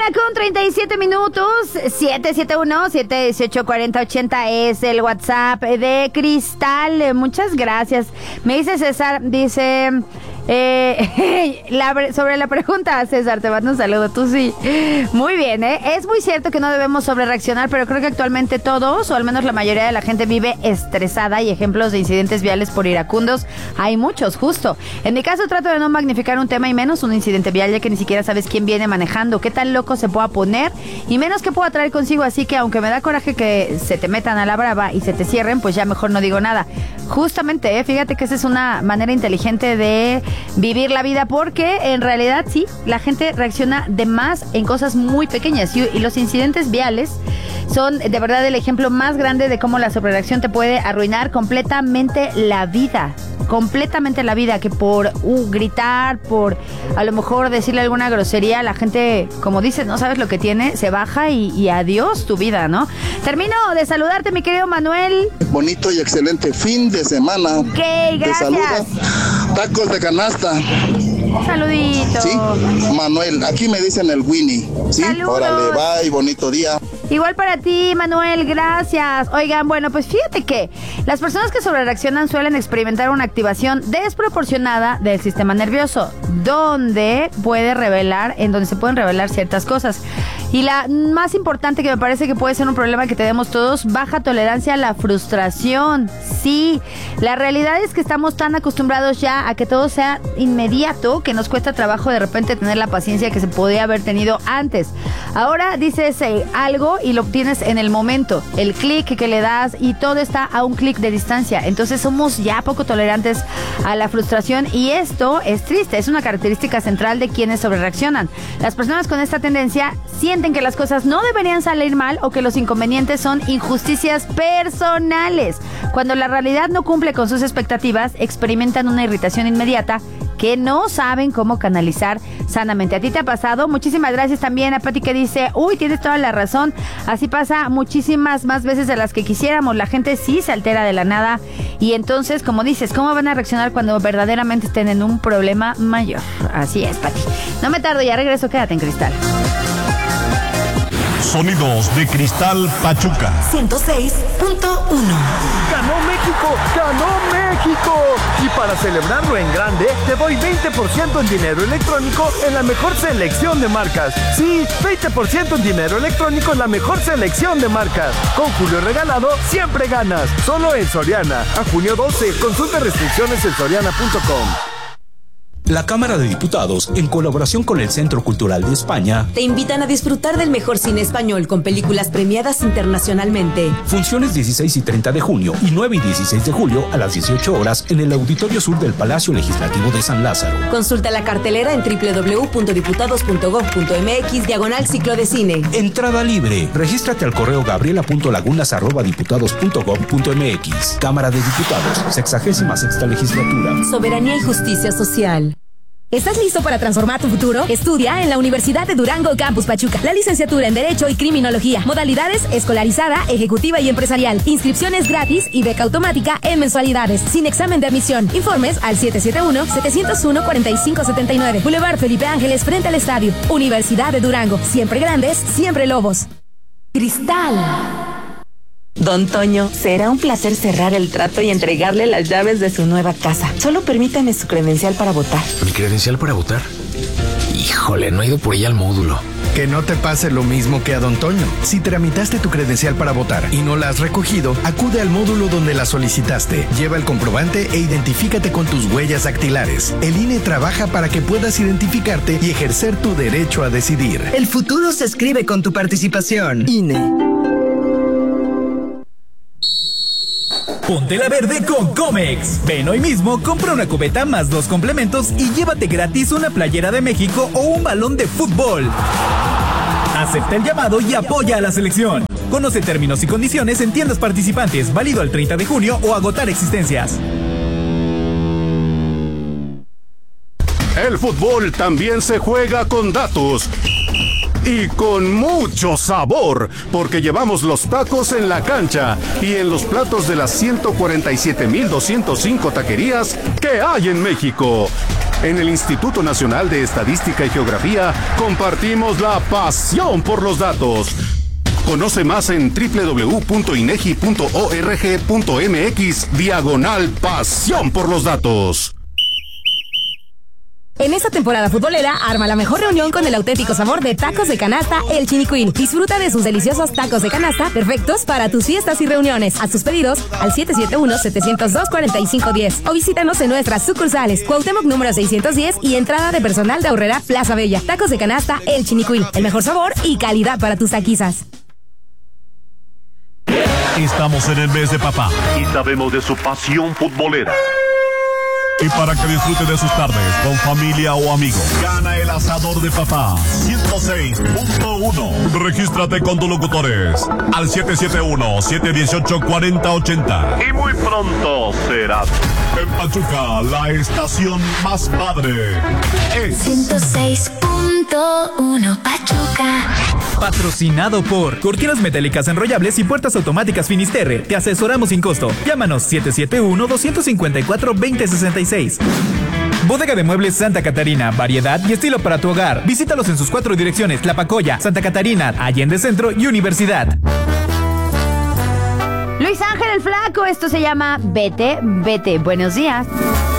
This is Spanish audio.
con 37 minutos. 771-718-4080 es el WhatsApp de Cristal. Muchas gracias. Me dice César, dice... sobre la pregunta, César, te mando un saludo, tú sí. Muy bien, es muy cierto que no debemos sobrereaccionar, pero creo que actualmente todos, o al menos la mayoría de la gente, vive estresada, y ejemplos de incidentes viales por iracundos hay muchos, justo. En mi caso trato de no magnificar un tema y menos un incidente vial, ya que ni siquiera sabes quién viene manejando, qué tan loco se pueda poner y menos qué pueda traer consigo, así que aunque me da coraje que se te metan a la brava y se te cierren, pues ya mejor no digo nada. Justamente, fíjate que esa es una manera inteligente de vivir la vida, porque en realidad sí, la gente reacciona de más en cosas muy pequeñas, y los incidentes viales son de verdad el ejemplo más grande de cómo la sobrereacción te puede arruinar completamente la vida. Completamente la vida, que por gritar, por a lo mejor decirle alguna grosería, la gente, como dices, no sabes lo que tiene, se baja y adiós tu vida, ¿no? Termino de saludarte, mi querido Manuel. Bonito y excelente fin de semana. Ok, gracias. Te saluda Tacos de Canasta. Saludito. Sí, Manuel, aquí me dicen el Winnie. Sí, saludos. Órale, bye, bonito día. Igual para ti, Manuel, gracias. Oigan, bueno, pues fíjate que las personas que sobrereaccionan suelen experimentar una activación desproporcionada del sistema nervioso, donde se pueden revelar ciertas cosas. Y la más importante, que me parece que puede ser un problema que tenemos todos, baja tolerancia a la frustración. Sí, la realidad es que estamos tan acostumbrados ya a que todo sea inmediato que nos cuesta trabajo de repente tener la paciencia que se podía haber tenido antes. Ahora dices algo y lo obtienes en el momento, el clic que le das y todo está a un clic de distancia. Entonces somos ya poco tolerantes a la frustración, y esto es triste, es una característica central de quienes sobrereaccionan. Las personas con esta tendencia sienten que las cosas no deberían salir mal o que los inconvenientes son injusticias personales. Cuando la realidad no cumple con sus expectativas, experimentan una irritación inmediata que no saben cómo canalizar sanamente. ¿A ti te ha pasado? Muchísimas gracias también a Pati, que dice, uy, tienes toda la razón, así pasa muchísimas más veces de las que quisiéramos. La gente sí se altera de la nada, y entonces, como dices, ¿cómo van a reaccionar cuando verdaderamente estén en un problema mayor? Así es, Pati. No me tardo, ya regreso, quédate en Cristal. Sonidos de Cristal Pachuca 106.1. ¡Ganó México! ¡Ganó México! Y para celebrarlo en grande, te doy 20% en dinero electrónico en la mejor selección de marcas. Sí, 20% en dinero electrónico en la mejor selección de marcas. Con Julio Regalado, siempre ganas. Solo en Soriana. A junio 12. Consulta restricciones en soriana.com. La Cámara de Diputados, en colaboración con el Centro Cultural de España, te invitan a disfrutar del mejor cine español con películas premiadas internacionalmente. Funciones 16 y 30 de junio y 9 y 16 de julio a las 18 horas en el Auditorio Sur del Palacio Legislativo de San Lázaro. Consulta la cartelera en www.diputados.gov.mx/ciclo de cine. Entrada libre. Regístrate al correo gabriela.lagunas@diputados.gov.mx. Cámara de Diputados, 66ª legislatura. Soberanía y justicia social. ¿Estás listo para transformar tu futuro? Estudia en la Universidad de Durango Campus Pachuca. La licenciatura en Derecho y Criminología. Modalidades escolarizada, ejecutiva y empresarial. Inscripciones gratis y beca automática en mensualidades. Sin examen de admisión. Informes al 771-701-4579. Boulevard Felipe Ángeles, frente al estadio. Universidad de Durango. Siempre grandes, siempre lobos. Cristal. Don Toño, será un placer cerrar el trato y entregarle las llaves de su nueva casa. Solo permítame su credencial para votar. ¿Mi credencial para votar? Híjole, no he ido por ella al módulo. Que no te pase lo mismo que a Don Toño. Si tramitaste tu credencial para votar y no la has recogido, acude al módulo donde la solicitaste. Lleva el comprobante e identifícate con tus huellas dactilares. El INE trabaja para que puedas identificarte y ejercer tu derecho a decidir. El futuro se escribe con tu participación. INE. Ponte la verde con Comex. Ven hoy mismo, compra una cubeta más 2 complementos y llévate gratis una playera de México o un balón de fútbol. Acepta el llamado y apoya a la selección. Conoce términos y condiciones en tiendas participantes, válido al 30 de junio o agotar existencias. El fútbol también se juega con datos. Y con mucho sabor, porque llevamos los tacos en la cancha y en los platos de las 147,205 taquerías que hay en México. En el Instituto Nacional de Estadística y Geografía compartimos la pasión por los datos. Conoce más en www.inegi.org.mx/pasión por los datos. En esta temporada futbolera, arma la mejor reunión con el auténtico sabor de tacos de canasta El Chinicuil. Disfruta de sus deliciosos tacos de canasta, perfectos para tus fiestas y reuniones. Haz tus pedidos al 771-702-4510 o visítanos en nuestras sucursales Cuauhtémoc número 610 y entrada de personal de Aurrera Plaza Bella. Tacos de canasta El Chinicuil, el mejor sabor y calidad para tus taquizas. Estamos en el mes de papá y sabemos de su pasión futbolera. Y para que disfrute de sus tardes con familia o amigos, gana el asador de papá 106.1. Regístrate con tus locutores al 771-718-4080. Y muy pronto serás en Pachuca, la estación más padre. Es 106.1 Pachuca. Patrocinado por Cortinas Metálicas Enrollables y Puertas Automáticas Finisterre. Te asesoramos sin costo. Llámanos 771-254-2066. Bodega de Muebles Santa Catarina. Variedad y estilo para tu hogar. Visítalos en sus 4 direcciones: Tlapacoya, Santa Catarina, Allende Centro y Universidad. Luis Ángel el Flaco, esto se llama Vete, Vete. Buenos días.